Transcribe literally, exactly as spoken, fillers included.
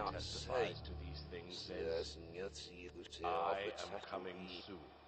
testifies to these things says, I am coming soon.